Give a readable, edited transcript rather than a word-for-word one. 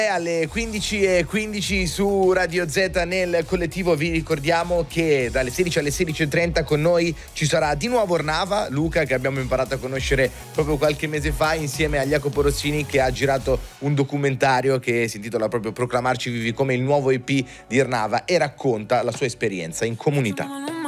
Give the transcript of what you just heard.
Alle 15:15 su Radio Z nel collettivo. Vi ricordiamo che dalle 16 alle 16:30 con noi ci sarà di nuovo Ornava, Luca, che abbiamo imparato a conoscere proprio qualche mese fa, insieme a Jacopo Rossini, che ha girato un documentario che si intitola proprio Proclamarci vivi, come il nuovo EP di Ornava, e racconta la sua esperienza in comunità.